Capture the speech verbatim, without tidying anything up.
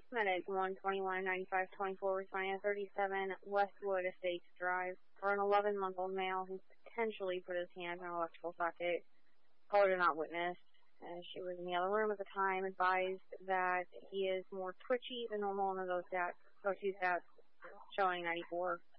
Medic one twenty-one ninety-five twenty-four responding to thirty-seven Westwood Estates Drive for an eleven-month-old male who's potentially put his hand in an electrical socket. Caller did not witness. Uh, she was in the other room at the time, advised that he is more twitchy than normal, and those stats, those two stats showing ninety-four.